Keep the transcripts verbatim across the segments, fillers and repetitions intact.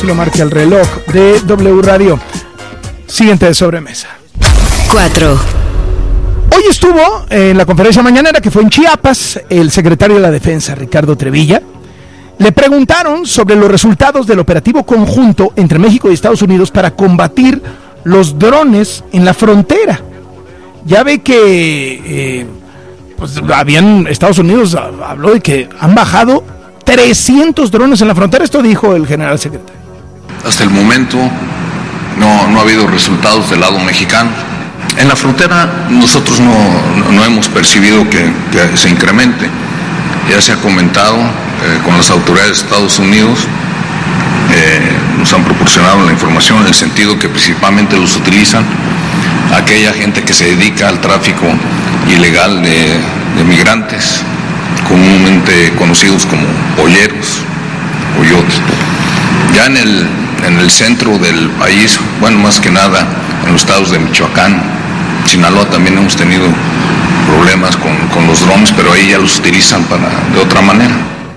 Lo marca el reloj de W Radio. Siguiente de sobremesa. cuatro. Hoy estuvo en la conferencia mañanera que fue en Chiapas el secretario de la Defensa, Ricardo Trevilla. Le preguntaron sobre los resultados del operativo conjunto entre México y Estados Unidos para combatir los drones en la frontera. Ya ve que eh, pues habían Estados Unidos habló de que han bajado trescientos drones en la frontera. Esto dijo el general secretario. Hasta el momento no, no ha habido resultados del lado mexicano. En la frontera nosotros no, no hemos percibido que, que se incremente. Ya se ha comentado eh, con las autoridades de Estados Unidos, eh, nos han proporcionado la información en el sentido que principalmente los utilizan aquella gente que se dedica al tráfico ilegal de, de migrantes, comúnmente conocidos como polleros, coyotes. Ya en el, en el centro del país, bueno, más que nada en los estados de Michoacán, Sinaloa, también hemos tenido problemas con, con los drones, pero ahí ya los utilizan para, de otra manera.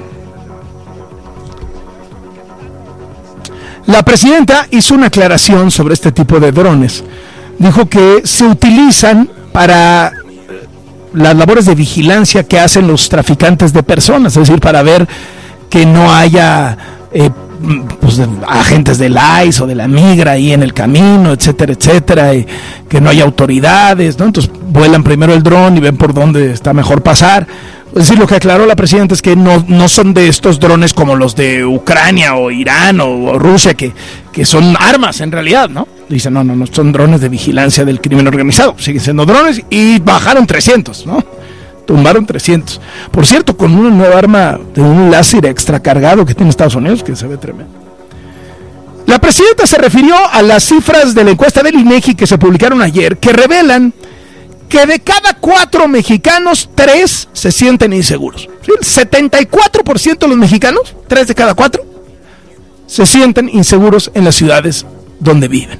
La presidenta hizo una aclaración sobre este tipo de drones. Dijo que se utilizan para las labores de vigilancia que hacen los traficantes de personas, es decir, para ver que no haya eh, pues, agentes del I C E o de la migra ahí en el camino, etcétera, etcétera, y que no haya autoridades, ¿no? Entonces vuelan primero el dron y ven por dónde está mejor pasar. Es decir, lo que aclaró la presidenta es que no, no son de estos drones como los de Ucrania o Irán o, o Rusia, que, que son armas en realidad, ¿no? Dice, no, no, no, son drones de vigilancia del crimen organizado, siguen siendo drones y bajaron trescientos, ¿no? Tumbaron trescientos. Por cierto, con una nueva arma de un láser extra cargado que tiene Estados Unidos, que se ve tremendo. La presidenta se refirió a las cifras de la encuesta del INEGI que se publicaron ayer, que revelan que de cada cuatro mexicanos, tres se sienten inseguros. ¿Sí? El setenta y cuatro por ciento de los mexicanos, tres de cada cuatro, se sienten inseguros en las ciudades donde viven.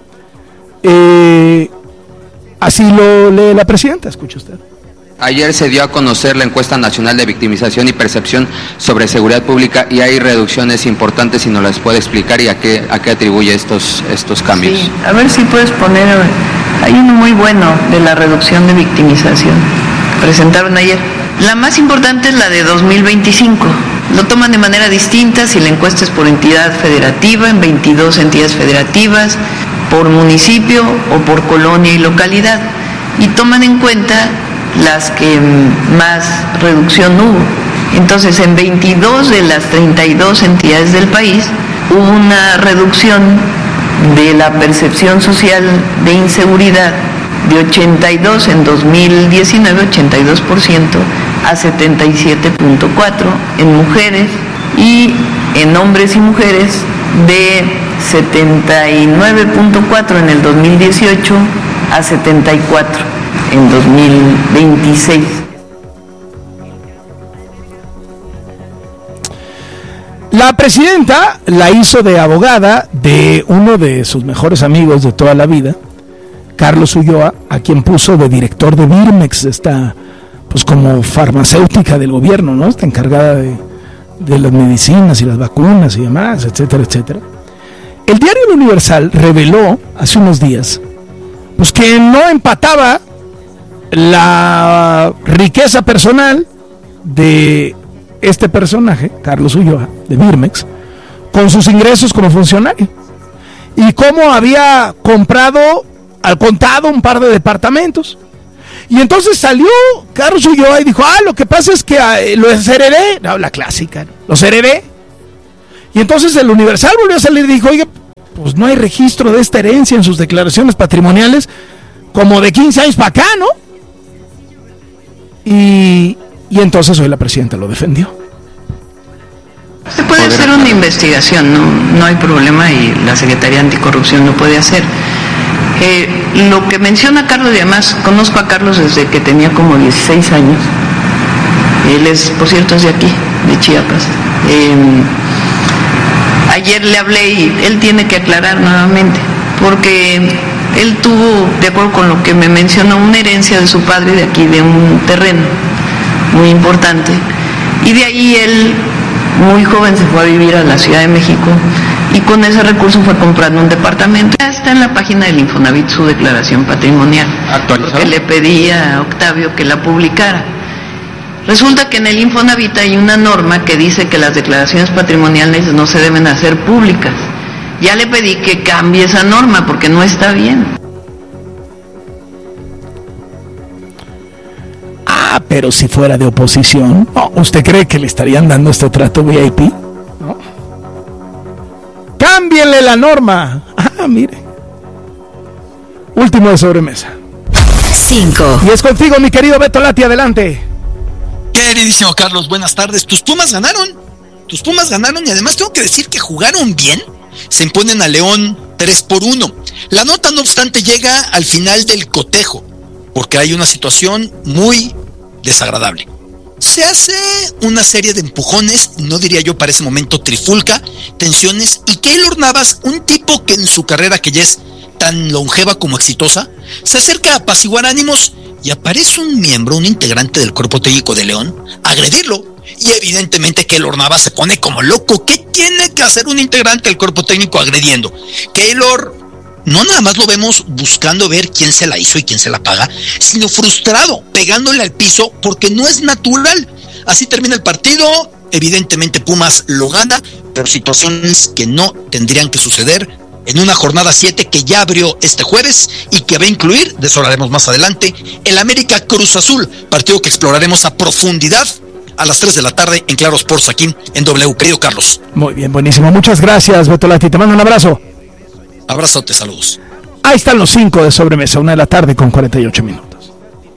Eh, así lo lee la presidenta, escuche usted. Ayer se dio a conocer la encuesta nacional de victimización y percepción sobre seguridad pública y hay reducciones importantes, si nos las puede explicar y a qué, a qué atribuye estos, estos cambios. Sí, a ver si puedes poner, hay uno muy bueno de la reducción de victimización, presentaron ayer. La más importante es la de dos mil veinticinco, lo toman de manera distinta si la encuesta es por entidad federativa, en veintidós entidades federativas, por municipio o por colonia y localidad, y toman en cuenta las que más reducción hubo. Entonces, en veintidós de las treinta y dos entidades del país hubo una reducción de la percepción social de inseguridad de ochenta y dos en dos mil diecinueve, ochenta y dos por ciento, a setenta y siete punto cuatro en mujeres, y en hombres y mujeres de setenta y nueve punto cuatro en el dos mil dieciocho a setenta y cuatro en dos mil veintiséis. La presidenta la hizo de abogada de uno de sus mejores amigos de toda la vida, Carlos Ulloa, a quien puso de director de Birmex, esta pues como farmacéutica del gobierno, ¿no? Está encargada de, de las medicinas y las vacunas y demás, etcétera, etcétera. El diario El Universal reveló hace unos días pues que no empataba la riqueza personal de este personaje, Carlos Ulloa, de Birmex, con sus ingresos como funcionario, y cómo había comprado al contado un par de departamentos. Y entonces salió Carlos Ulloa y dijo, ah, lo que pasa es que eh, los heredé, no, la clásica, ¿no? Los heredé. Y entonces El Universal volvió a salir y dijo, oye, pues no hay registro de esta herencia en sus declaraciones patrimoniales como de quince años para acá, ¿no? Y, y entonces hoy la presidenta lo defendió. Se puede hacer una investigación, no, no hay problema, y la Secretaría Anticorrupción lo puede hacer. Eh, lo que menciona Carlos, y además conozco a Carlos desde que tenía como dieciséis años. Él es, por cierto, es de aquí, de Chiapas. Eh, ayer le hablé y él tiene que aclarar nuevamente, porque él tuvo, de acuerdo con lo que me mencionó, una herencia de su padre de aquí, de un terreno muy importante, y de ahí él, muy joven, se fue a vivir a la Ciudad de México y con ese recurso fue comprando un departamento. Ya está en la página del Infonavit su declaración patrimonial, porque le pedí a Octavio que la publicara. Resulta que en el Infonavit hay una norma que dice que las declaraciones patrimoniales no se deben hacer públicas. Ya le pedí que cambie esa norma porque no está bien. Ah, pero si fuera de oposición, ¿no? ¿Usted cree que le estarían dando este trato V I P? ¿No? ¡Cámbienle la norma! Ah, mire. Último de sobremesa. Cinco. Y es contigo, mi querido Beto Lati, adelante. Queridísimo Carlos, buenas tardes. Tus Pumas ganaron. Tus Pumas ganaron y además tengo que decir que jugaron bien. Se imponen a León tres por uno. La nota, no obstante, llega al final del cotejo, porque hay una situación muy desagradable. Se hace una serie de empujones, no diría yo para ese momento trifulca, tensiones, y Keylor Navas, un tipo que en su carrera, que ya es tan longeva como exitosa, se acerca a apaciguar ánimos y aparece un miembro, un integrante del cuerpo técnico de León, a agredirlo. Y evidentemente Keylor Navas se pone como loco. ¿Qué tiene que hacer un integrante del cuerpo técnico agrediendo? Keylor no nada más lo vemos buscando ver quién se la hizo y quién se la paga, sino frustrado, pegándole al piso porque no es natural. Así termina el partido. Evidentemente Pumas lo gana, pero situaciones que no tendrían que suceder en una jornada siete que ya abrió este jueves y que va a incluir, de eso hablaremos más adelante, el América Cruz Azul, partido que exploraremos a profundidad a las tres de la tarde en Claro Sports, aquí en W. Querido Carlos. Muy bien, buenísimo. Muchas gracias, Beto Lati. Te mando un abrazo. Abrazote, saludos. Ahí están los cinco de sobremesa, una de la tarde con cuarenta y ocho minutos.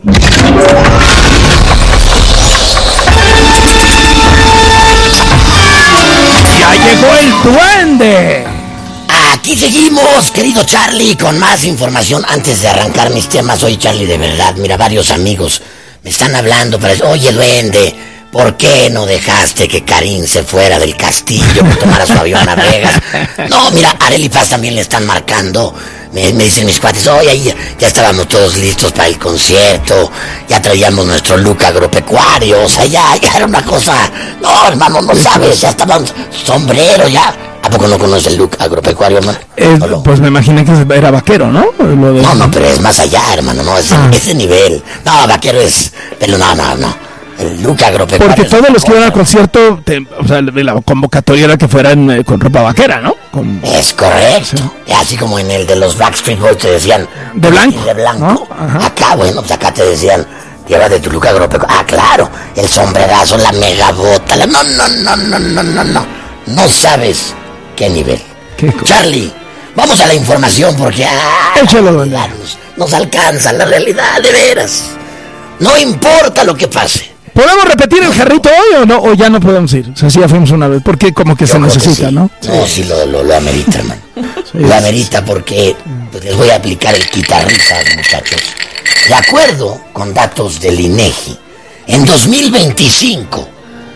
¡Ya llegó el duende! Aquí seguimos, querido Charlie, con más información. Antes de arrancar mis temas, oye, Charlie, de verdad, mira, varios amigos me están hablando para decir, oye, duende, ¿por qué no dejaste que Karim se fuera del castillo, que tomara su avión a Vegas? No, mira, Arely Paz también le están marcando. Me, me dicen mis cuates, oye, ahí ya, ya estábamos todos listos para el concierto, ya traíamos nuestro look agropecuario, o sea, ya, ya era una cosa. No, hermano, no sabes, ya estábamos sombrero, ya. ¿A poco no conoces el look agropecuario, hermano? Eh, ¿No lo? Pues me imaginé que era vaquero, ¿no? Lo de... No, no, pero es más allá, hermano, no, es ah. ese nivel. No, vaquero es, pero no, no, no. El look agropecuario. Porque todos los que iban al concierto, te, o sea, la convocatoria era que fueran eh, con ropa vaquera, ¿no? Con... Es correcto. Sí. Así como en el de los Backstreet Boys te decían... De blanco. De blanco. ¿No? Acá, bueno, pues acá te decían, llévate tu look agropecuario. Ah, claro, el sombrerazo, la megabota, la... No, no, no, no, no, no, no. No sabes qué nivel. ¿Qué Charlie, vamos a la información porque... Ah, Échalo, nos, nos alcanza la realidad, de veras. No importa lo que pase. ¿Podemos repetir el jarrito hoy o no? ¿O ya no podemos ir? O sea, sí, ya fuimos una vez. Porque como que Yo se necesita, sí. ¿no? No, sí, lo, lo, lo amerita, hermano. Sí, lo amerita porque pues, les voy a aplicar el quitarrisas, muchachos. De acuerdo con datos del INEGI, en dos mil veinticinco,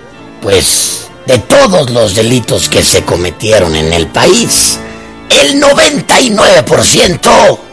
pues, de todos los delitos que se cometieron en el país, el noventa y nueve por ciento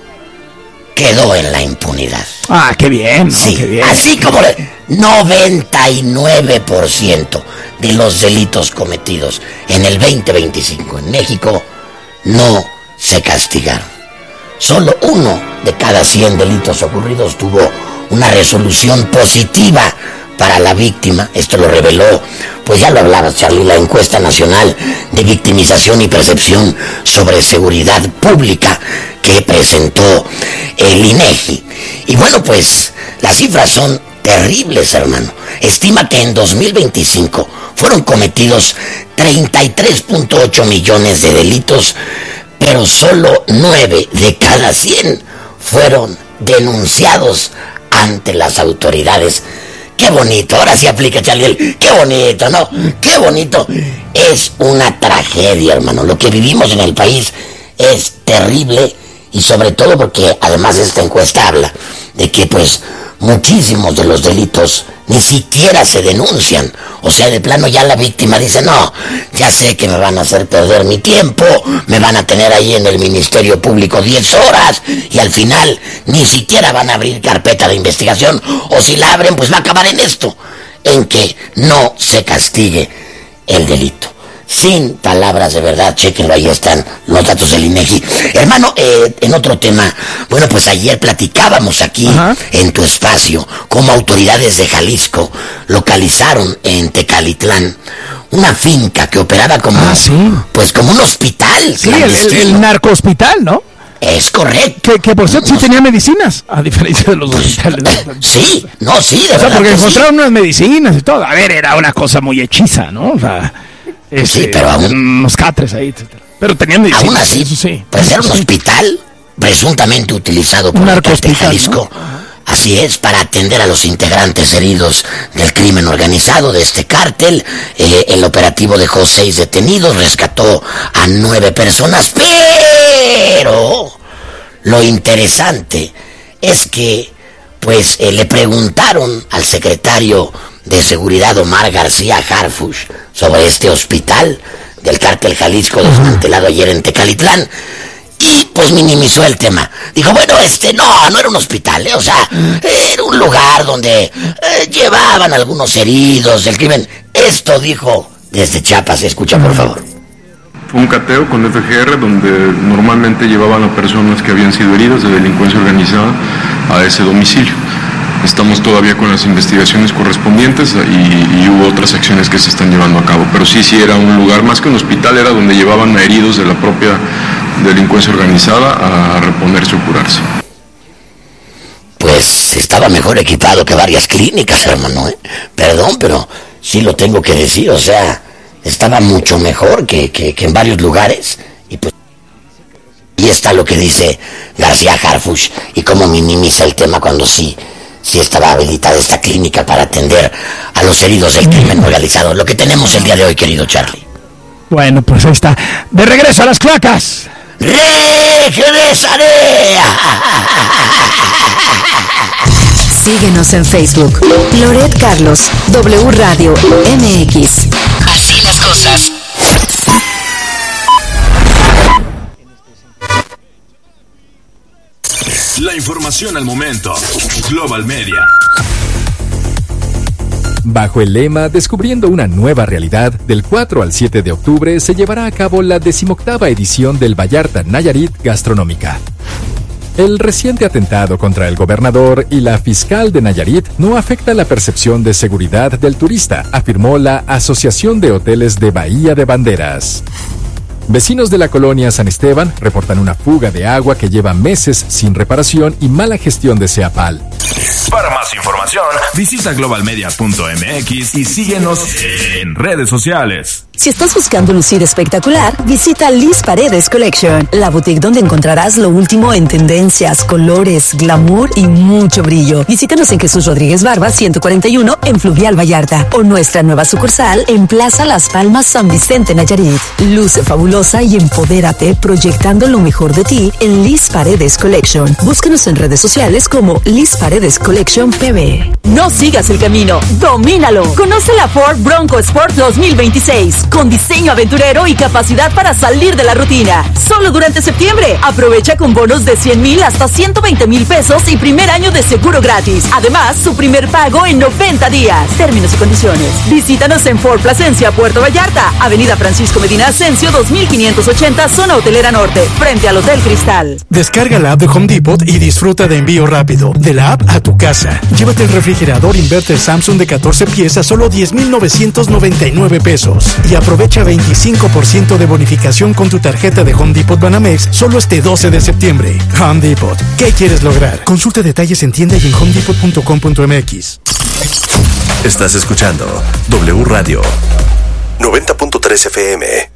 quedó en la impunidad. Ah, qué bien, ¿no? Sí, qué bien. Así como el noventa y nueve por ciento de los delitos cometidos en el veinte veinticinco en México no se castigaron. Solo uno de cada cien delitos ocurridos tuvo una resolución positiva para la víctima. Esto lo reveló, pues ya lo hablabas, Charlie, la encuesta nacional de victimización y percepción sobre seguridad pública que presentó el INEGI. Y bueno, pues las cifras son terribles, hermano. Estima que en dos mil veinticinco fueron cometidos treinta y tres punto ocho millones de delitos, pero solo nueve de cada cien fueron denunciados ante las autoridades. Qué bonito, ahora sí aplica, Charlie, qué bonito, ¿no? Qué bonito. Es una tragedia, hermano. Lo que vivimos en el país es terrible, y sobre todo porque además esta encuesta habla de que pues muchísimos de los delitos ni siquiera se denuncian. O sea, de plano ya la víctima dice, no, ya sé que me van a hacer perder mi tiempo, me van a tener ahí en el Ministerio Público diez horas, y al final ni siquiera van a abrir carpeta de investigación, o si la abren, pues va a acabar en esto, en que no se castigue el delito. sin palabras de verdad. Chéquenlo, ahí están los datos del INEGI. Hermano, eh, en otro tema, bueno, pues ayer platicábamos aquí, ajá, en tu espacio, cómo autoridades de Jalisco localizaron en Tecalitlán una finca que operaba como, ah, ¿sí? pues como un hospital. Sí, el, el, el narcohospital, ¿no? Es correcto. Que, que por cierto sí tenía medicinas, a diferencia de los pues, hospitales. Sí, no, sí, de o sea, verdad porque encontraron sí. unas medicinas y todo. A ver, era una cosa muy hechiza, ¿no? O sea, este, sí, pero aún, unos catres ahí, etcétera. Pero tenían medicinas. Aún así, eso sí. Pues era un hospital presuntamente utilizado por el cártel Jalisco. ¿No? Así es, para atender a los integrantes heridos del crimen organizado de este cártel. Eh, el operativo dejó seis detenidos, rescató a nueve personas, pero lo interesante es que, pues, eh, le preguntaron al secretario de Seguridad, Omar García Harfuch, sobre este hospital del cártel Jalisco desmantelado ayer en Tecalitlán. Y pues minimizó el tema. Dijo, bueno, este, no, no era un hospital, ¿eh? O sea, era un lugar donde eh, llevaban algunos heridos del crimen. Esto dijo desde Chiapas, escucha por favor. Fue un cateo con F G R donde normalmente llevaban a personas que habían sido heridas de delincuencia organizada a ese domicilio. Estamos todavía con las investigaciones correspondientes y, y hubo otras acciones que se están llevando a cabo. Pero sí, sí era un lugar, más que un hospital, era donde llevaban a heridos de la propia delincuencia organizada a reponerse o curarse. Pues estaba mejor equipado que varias clínicas, hermano, ¿eh? Perdón, pero sí lo tengo que decir, o sea, estaba mucho mejor que, que, que en varios lugares. Y pues y está lo que dice García Harfuch y cómo minimiza el tema cuando sí, sí estaba habilitada esta clínica para atender a los heridos del crimen organizado. Lo que tenemos el día de hoy, querido Charlie. Bueno, pues ahí está. De regreso a las cloacas. ¡Regresaré! Síguenos en Facebook. Loret Carlos, W Radio M X. Así las cosas. La información al momento. Global Media. Bajo el lema Descubriendo una nueva realidad, del cuatro al siete de octubre se llevará a cabo la decimoctava edición del Vallarta Nayarit Gastronómica. El reciente atentado contra el gobernador y la fiscal de Nayarit no afecta la percepción de seguridad del turista, afirmó la Asociación de Hoteles de Bahía de Banderas. Vecinos de la colonia San Esteban reportan una fuga de agua que lleva meses sin reparación y mala gestión de Ceapal. Para más información, visita global media punto m x y síguenos en redes sociales. Si estás buscando lucir espectacular, visita Liz Paredes Collection, la boutique donde encontrarás lo último en tendencias, colores, glamour y mucho brillo. Visítanos en Jesús Rodríguez Barba ciento cuarenta y uno en Fluvial Vallarta o nuestra nueva sucursal en Plaza Las Palmas San Vicente Nayarit. Luce fabulosa y empodérate proyectando lo mejor de ti en Liz Paredes Collection. Búscanos en redes sociales como Liz Paredes Collection P B. No sigas el camino, domínalo. Conoce la Ford Bronco Sport dos mil veintiséis. Con diseño aventurero y capacidad para salir de la rutina. Solo durante septiembre. Aprovecha con bonos de cien mil hasta ciento veinte mil pesos y primer año de seguro gratis. Además, su primer pago en noventa días. Términos y condiciones. Visítanos en Ford Plasencia, Puerto Vallarta. Avenida Francisco Medina Ascencio dos mil quinientos ochenta, Zona Hotelera Norte. Frente al Hotel Cristal. Descarga la app de Home Depot y disfruta de envío rápido. De la app a tu casa. Llévate el refrigerador inverter Samsung de catorce piezas, solo diez mil novecientos noventa y nueve pesos. Y aprovecha veinticinco por ciento de bonificación con tu tarjeta de Home Depot Banamex solo este doce de septiembre. Home Depot. ¿Qué quieres lograr? Consulta detalles en tienda y en home depot punto com punto m x. Estás escuchando W Radio noventa punto tres F M.